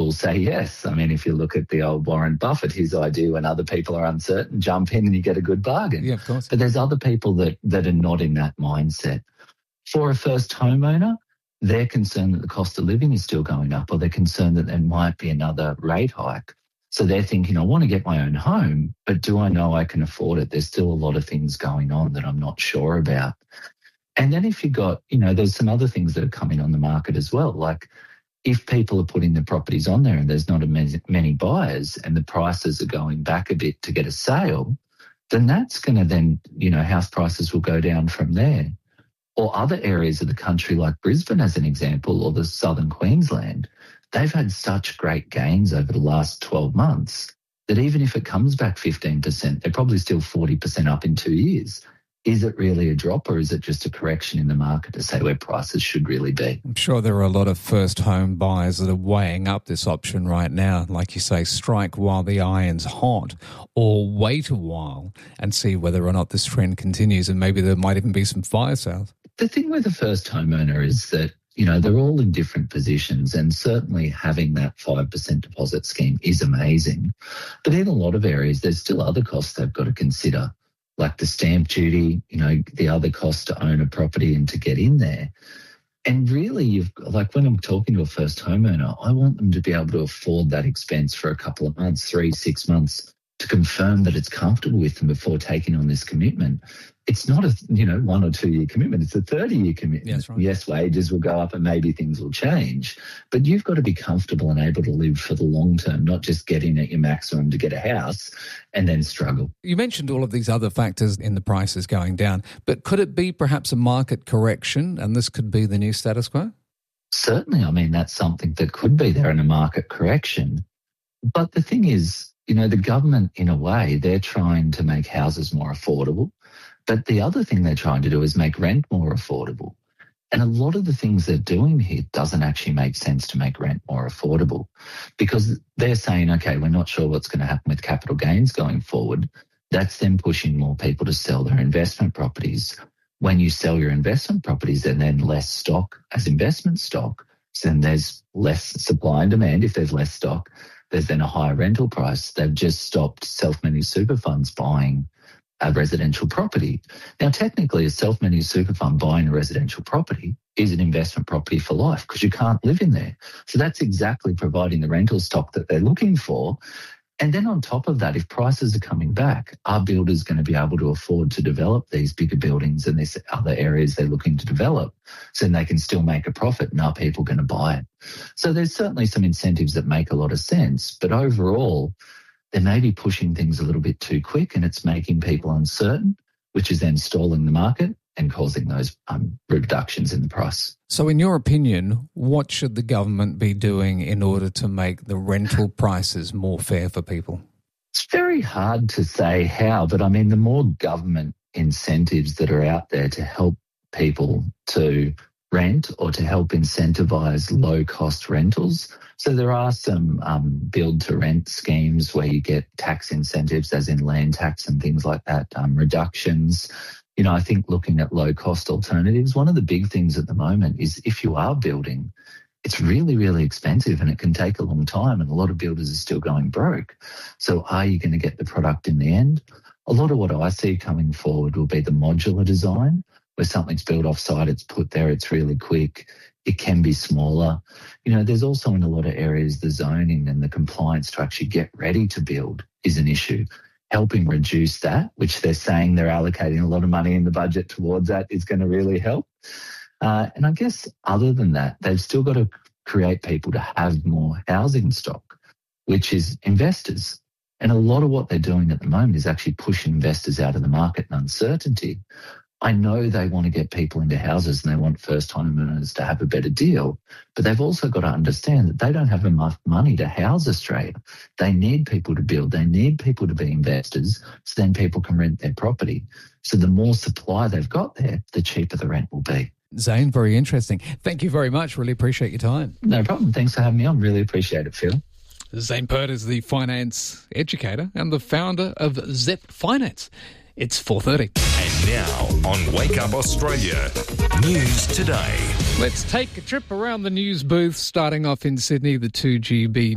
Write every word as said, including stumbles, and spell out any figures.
will say yes. I mean, if you look at the old Warren Buffett, his idea when other people are uncertain, jump in and you get a good bargain. Yeah, of course. But there's other people that, that are not in that mindset. For a first homeowner, they're concerned that the cost of living is still going up, or they're concerned that there might be another rate hike. So they're thinking, I want to get my own home, but do I know I can afford it? There's still a lot of things going on that I'm not sure about. And then if you got, you know, there's some other things that are coming on the market as well. Like if people are putting the properties on there and there's not a many buyers and the prices are going back a bit to get a sale, then that's going to then, you know, house prices will go down from there. Or other areas of the country like Brisbane, as an example, or the southern Queensland, they've had such great gains over the last twelve months that even if it comes back fifteen percent, they're probably still forty percent up in two years. Is it really a drop, or is it just a correction in the market to say where prices should really be? I'm sure there are a lot of first home buyers that are weighing up this option right now. Like you say, strike while the iron's hot, or wait a while and see whether or not this trend continues, and maybe there might even be some fire sales. The thing with a first homeowner is that, you know, they're all in different positions, and certainly having that five percent deposit scheme is amazing. But in a lot of areas, there's still other costs they've got to consider, like the stamp duty, you know, the other costs to own a property and to get in there. And really, you've like when I'm talking to a first homeowner, I want them to be able to afford that expense for a couple of months, three, six months, to confirm that it's comfortable with them before taking on this commitment. It's not a, you know, one or two year commitment. It's a thirty year commitment. Yeah, that's right. Yes, wages will go up and maybe things will change, but you've got to be comfortable and able to live for the long term, not just get in at your maximum to get a house and then struggle. You mentioned all of these other factors in the prices going down, but could it be perhaps a market correction and this could be the new status quo? Certainly. I mean, that's something that could be there in a market correction. But the thing is, you know, the government, in a way, they're trying to make houses more affordable. But the other thing they're trying to do is make rent more affordable. And a lot of the things they're doing here doesn't actually make sense to make rent more affordable, because they're saying, okay, we're not sure what's going to happen with capital gains going forward. That's them pushing more people to sell their investment properties. When you sell your investment properties, and then less stock as investment stock, so then there's less supply and demand. If there's less stock, there's then a higher rental price. They've just stopped self-managed super funds buying a residential property. Now, technically, a self-managed super fund buying a residential property is an investment property for life because you can't live in there. So that's exactly providing the rental stock that they're looking for. And then on top of that, if prices are coming back, are builders going to be able to afford to develop these bigger buildings and these other areas they're looking to develop, so then they can still make a profit, and are people going to buy it? So there's certainly some incentives that make a lot of sense, but overall, they may be pushing things a little bit too quick, and it's making people uncertain, which is then stalling the market and causing those um, reductions in the price. So in your opinion, what should the government be doing in order to make the rental prices more fair for people? It's very hard to say how, but I mean, the more government incentives that are out there to help people to rent or to help incentivise low-cost rentals. So there are some um, build-to-rent schemes where you get tax incentives, as in land tax and things like that, um, reductions. You know, I think looking at low-cost alternatives, one of the big things at the moment is if you are building, it's really, really expensive and it can take a long time, and a lot of builders are still going broke. So are you going to get the product in the end? A lot of what I see coming forward will be the modular design, where something's built off-site, it's put there, it's really quick, it can be smaller. You know, there's also in a lot of areas the zoning and the compliance to actually get ready to build is an issue. Helping reduce that, which they're saying they're allocating a lot of money in the budget towards that, is going to really help. Uh, and I guess other than that, they've still got to create people to have more housing stock, which is investors. And a lot of what they're doing at the moment is actually pushing investors out of the market and uncertainty. I know they want to get people into houses and they want first-time owners to have a better deal, but they've also got to understand that they don't have enough money to house Australia. They need people to build. They need people to be investors, so then people can rent their property. So the more supply they've got there, the cheaper the rent will be. Zane, very interesting. Thank you very much. Really appreciate your time. No problem. Thanks for having me on. Really appreciate it, Phil. Zane Pert is the finance educator and the founder of Zep Finance. It's four thirty. And now on Wake Up Australia, News Today. Let's take a trip around the news booth, starting off in Sydney. The two G B